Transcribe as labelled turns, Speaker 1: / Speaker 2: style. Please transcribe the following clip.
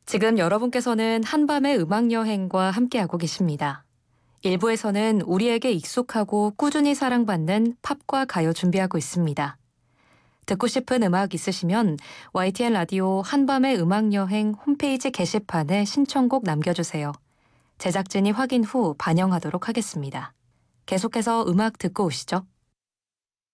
Speaker 1: 지금 여러분께서는 한밤의 음악여행과 함께하고 계십니다. 일부에서는 우리에게 익숙하고 꾸준히 사랑받는 팝과 가요 준비하고 있습니다. 듣고 싶은 음악 있으시면 YTN 라디오 한밤의 음악여행 홈페이지 게시판에 신청곡 남겨주세요. 제작진이 확인 후 반영하도록 하겠습니다. 계속해서 음악 듣고 오시죠.